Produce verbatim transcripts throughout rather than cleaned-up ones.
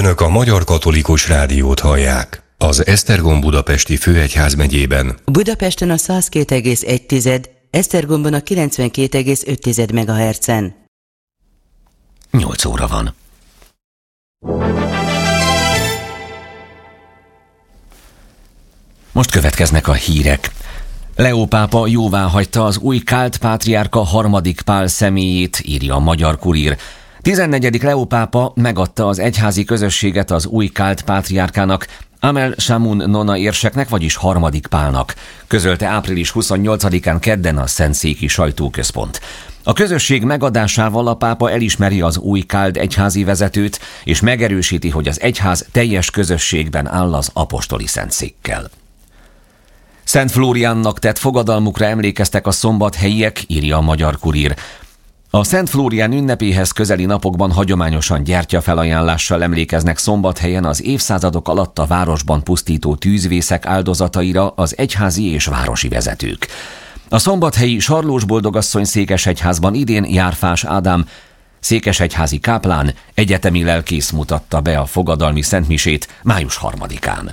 Önök a Magyar Katolikus Rádiót hallják. Az Esztergom budapesti főegyházmegyében Budapesten a száz két egész egy, Esztergomban a kilencvenkét egész öt megahertzen. nyolc óra van. Most következnek a hírek. Leó pápa jóváhagyta az új kált pátriárka harmadik Pál személyét, írja a Magyar Kurír. tizennegyedik Leó pápa megadta az egyházi közösséget az új kált pátriárkának, Amel Shamoun Nona érseknek, vagyis harmadik Pálnak, közölte április huszonnyolcadikán kedden a Szentszéki Sajtóközpont. A közösség megadásával a pápa elismeri az új káld egyházi vezetőt, és megerősíti, hogy az egyház teljes közösségben áll az apostoli szentszékkel. Szent Flóriánnak tett fogadalmukra emlékeztek a szombathelyiek, írja a Magyar Kurír. A Szent Flórián ünnepéhez közeli napokban hagyományosan gyertyafelajánlással emlékeznek Szombathelyen az évszázadok alatt a városban pusztító tűzvészek áldozataira az egyházi és városi vezetők. A szombathelyi Sarlós Boldogasszony székesegyházban idén Járfás Ádám, székesegyházi káplán, egyetemi lelkész mutatta be a fogadalmi szentmisét május harmadikán.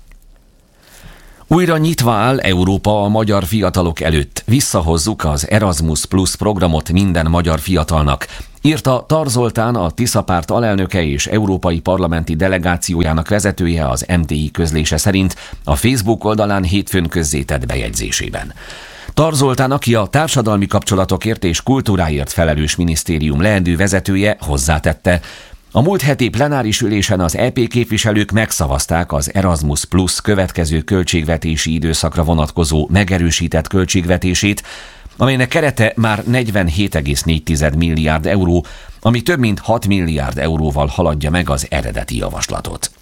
Újra nyitva áll Európa a magyar fiatalok előtt. Visszahozzuk az Erasmus Plus programot minden magyar fiatalnak, írta Tar Zoltán, a Tisza párt alelnöke és európai parlamenti delegációjának vezetője az em té i közlése szerint a Facebook oldalán hétfőn közzétett bejegyzésében. Tar Zoltán, aki a társadalmi kapcsolatokért és kultúráért felelős minisztérium leendő vezetője, hozzátette: a múlt heti plenáris ülésen az é pé képviselők megszavazták az Erasmus Plus következő költségvetési időszakra vonatkozó megerősített költségvetését, amelynek kerete már negyvenhét egész négy milliárd euró, ami több mint hat milliárd euróval haladja meg az eredeti javaslatot.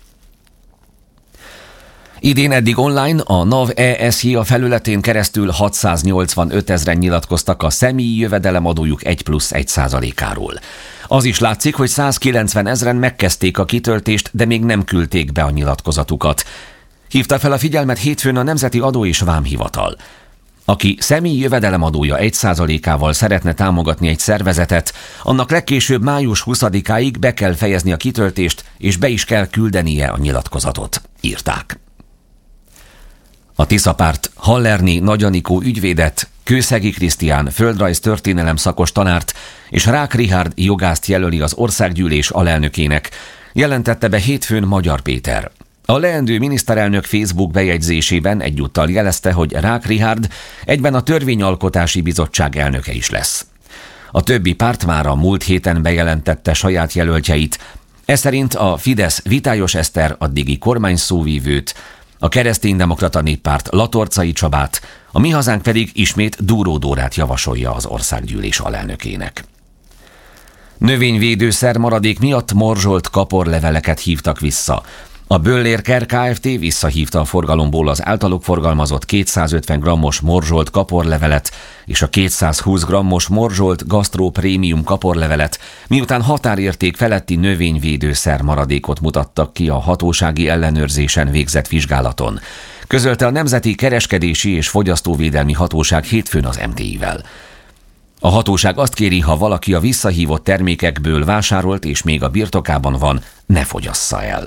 Idén eddig online a NAV E S J a felületén keresztül hatszáznyolcvanöt ezren nyilatkoztak a személyi jövedelemadójuk egy plusz egy százalékáról. Az is látszik, hogy százkilencven ezren megkezdték a kitöltést, de még nem küldték be a nyilatkozatukat. Hívta fel a figyelmet hétfőn a Nemzeti Adó és Vámhivatal. Aki személyi jövedelemadója egy százalékával szeretne támogatni egy szervezetet, annak legkésőbb május huszadikáig be kell fejezni a kitöltést, és be is kell küldenie a nyilatkozatot, írták. A Tisza párt Hallerni Nagy Anikó ügyvédet, Kőszegi Krisztián földrajz történelem szakos tanárt és Rák Richárd jogászt jelöli az országgyűlés alelnökének, jelentette be hétfőn Magyar Péter. A leendő miniszterelnök Facebook bejegyzésében egyúttal jelezte, hogy Rák Richárd egyben a Törvényalkotási Bizottság elnöke is lesz. A többi párt már a múlt héten bejelentette saját jelöltjeit, ez szerint a Fidesz Vitályos Eszter addigi kormányszóvívőt, a Kereszténydemokrata Néppárt Latorcai Csabát, a Mi Hazánk pedig ismét Dúró Dórát javasolja az országgyűlés alelnökének. Növényvédőszer maradék miatt morzsolt kaporleveleket hívtak vissza. A Böller Kft. Visszahívta a forgalomból az általuk forgalmazott kétszázötven grammos morzsolt kaporlevelet és a kétszázhúsz grammos morzsolt Gastro Prémium kaporlevelet, miután határérték feletti növényvédőszer maradékot mutattak ki a hatósági ellenőrzésen végzett vizsgálaton, közölte a Nemzeti Kereskedési és Fogyasztóvédelmi Hatóság hétfőn az em té i-vel. A hatóság azt kéri, ha valaki a visszahívott termékekből vásárolt és még a birtokában van, ne fogyassza el.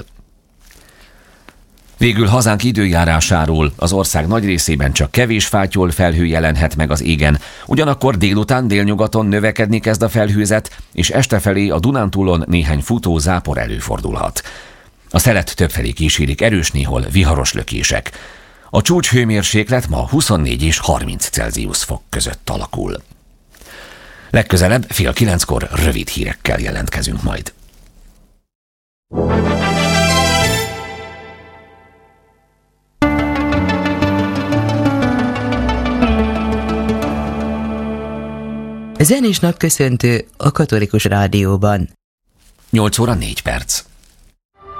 Végül hazánk időjárásáról: az ország nagy részében csak kevés fátyol felhő jelenhet meg az égen, ugyanakkor délután délnyugaton növekedni kezd a felhőzet, és estefelé a Dunántúlon néhány futó zápor előfordulhat. A szelet többfelé kísérik erős, néhol viharos lökések. A csúcshőmérséklet ma huszonnégy és harminc Celsius fok között alakul. Legközelebb fél kilenckor rövid hírekkel jelentkezünk majd. Zenés napköszöntő a Katolikus Rádióban. nyolc óra négy perc.